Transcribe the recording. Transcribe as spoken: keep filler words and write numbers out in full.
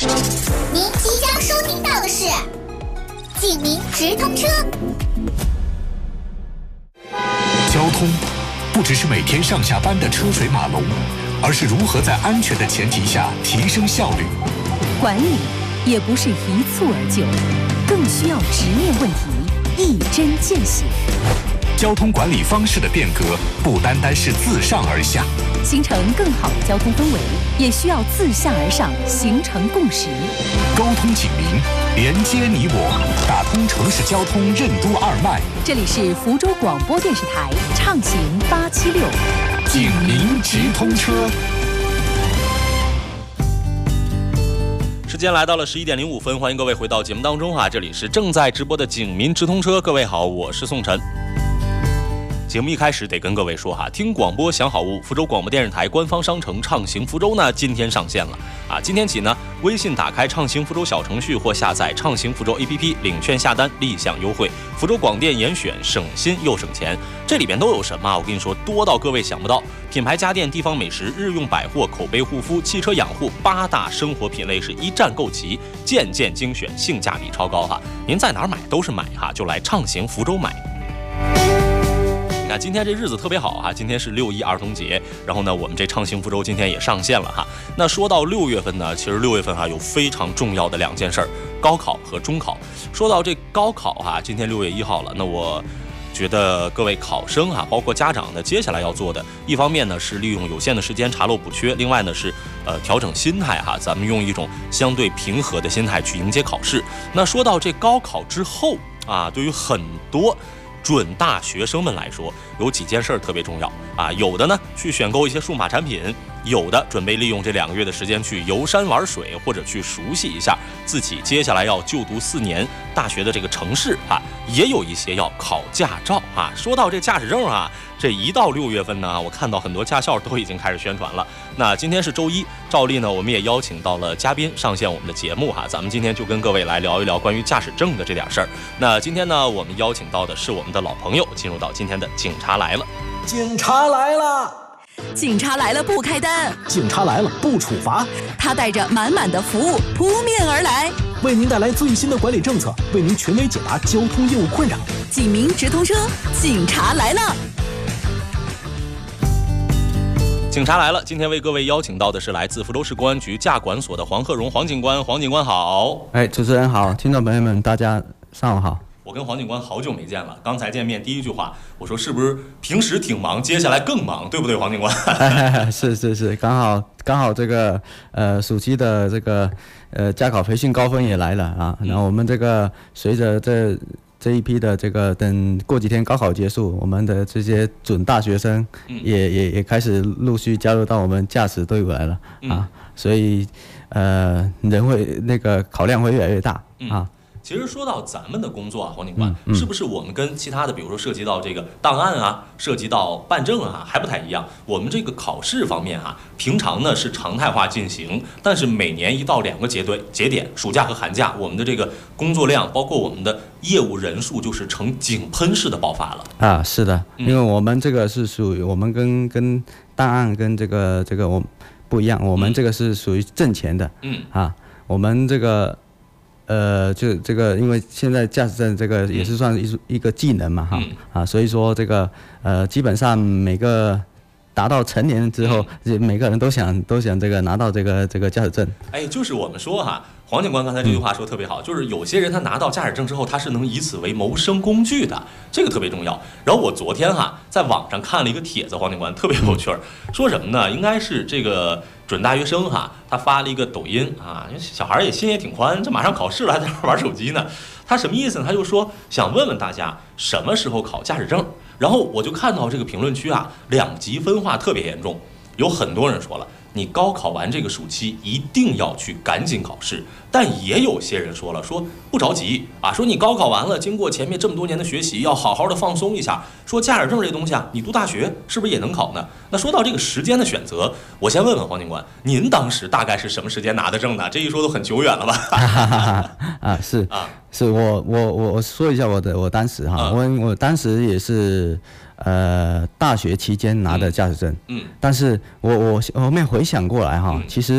您即将收听到的是警民直通车。 交通不只是每天上下班的车水马龙，而是如何在安全的前提下提升效率。 管理也不是一蹴而就，更需要直面问题，一针见血。 交通管理方式的变革不单单是自上而下， 形成更好的交通氛围，也需要自下而上形成共识。 沟通警民，连接你我，打通城市交通任督二脉。 这里是福州广播电视台畅行八七六， 警民直通车。 时间来到了十一点零五分，欢迎各位回到节目当中啊！这里是正在直播的警民直通车，各位好，我是宋晨。节目一开始得跟各位说哈，听广播享好物，福州广播电视台官方商城畅行福州呢，今天上线了啊！今天起呢，微信打开畅行福州小程序或下载畅行福州 A P P， 领券下单立享优惠，福州广电严选，省心又省钱。这里边都有什么？我跟你说，多到各位想不到。品牌家电、地方美食、日用百货、口碑护肤、汽车养护八大生活品类是一站购齐，件件精选，性价比超高哈！您在哪儿买都是买哈，就来畅行福州买。那今天这日子特别好哈，今天是六一儿童节，然后呢，我们这畅行福州今天也上线了哈。那说到六月份呢，其实六月份哈有非常重要的两件事儿，高考和中考。说到这高考哈，今天六月一号了，那我觉得各位考生哈，包括家长呢，接下来要做的，一方面呢是利用有限的时间查漏补缺，另外呢是呃调整心态哈，咱们用一种相对平和的心态去迎接考试。那说到这高考之后啊，对于很多准大学生们来说，有几件事儿特别重要啊。有的呢去选购一些数码产品，有的准备利用这两个月的时间去游山玩水，或者去熟悉一下自己接下来要就读四年大学的这个城市啊。也有一些要考驾照啊。说到这驾驶证啊，这一到六月份呢，我看到很多驾校都已经开始宣传了。那今天是周一，照例呢我们也邀请到了嘉宾上线我们的节目哈，咱们今天就跟各位来聊一聊关于驾驶证的这点事儿。那今天呢，我们邀请到的是我们的老朋友，进入到今天的警察来了。 警察来了， 警察来了不开单， 警察来了不处罚， 他带着满满的服务扑面而来， 为您带来最新的管理政策，为您权威解答交通业务困扰。 警民直通车，警察来了。 警察来了，今天为各位邀请到的是来自福州市公安局驾管所的黄鹤荣黄警官。黄警官好。 哎，主持人好，听众朋友们大家上午好。 我跟黄警官好久没见了，刚才见面第一句话我说是不是平时挺忙，接下来更忙，对不对黄警官？ 哎、是是是，刚好刚好这个呃暑期的这个呃驾考培训高峰也来了啊，然后我们这个随着这这一批的这个等过几天高考结束，我们的这些准大学生也、嗯、也也开始陆续加入到我们驾驶队伍来了啊，嗯、所以呃人会那个考量会越来越大、嗯、啊。 其实说到咱们的工作啊，黄警官、嗯嗯，是不是我们跟其他的，比如说涉及到这个档案啊，涉及到办证啊，还不太一样？我们这个考试方面啊，平常呢是常态化进行，但是每年一到两个节对节点，暑假和寒假，我们的这个工作量，包括我们的业务人数，就是呈井喷式的爆发了啊。是的，因为我们这个是属于我们跟跟档案跟这个这个我不一样，我们这个是属于挣钱的，嗯啊，我们这个。呃，就这个，因为现在驾驶证这个也是算一一个技能嘛，哈、嗯、啊，所以说这个呃，基本上每个达到成年之后，嗯、每个人都想都想这个拿到这个这个驾驶证。 哎，就是我们说哈，黄警官刚才这句话说特别好，嗯、就是有些人他拿到驾驶证之后，他是能以此为谋生工具的，这个特别重要。然后我昨天哈在网上看了一个帖子，黄警官特别有趣儿，说什么呢？应该是这个。准大学生哈，他发了一个抖音啊，小孩也心也挺宽，这马上考试了还在那玩手机呢。他什么意思呢？他就说想问问大家什么时候考驾驶证。然后我就看到这个评论区啊，两极分化特别严重，有很多人说了，你高考完这个暑期一定要去赶紧考试，但也有些人说了，说不着急啊，说你高考完了，经过前面这么多年的学习，要好好的放松一下。说驾驶证这东西啊，你读大学是不是也能考呢？那说到这个时间的选择，我先问问黄警官，您当时大概是什么时间拿的证呢？这一说都很久远了吧？ 啊，是啊，是我我我我说一下我的我当时哈，我、嗯、我当时也是。呃，大学期间拿的驾驶证，嗯，但是我我后面回想过来哈，嗯、其实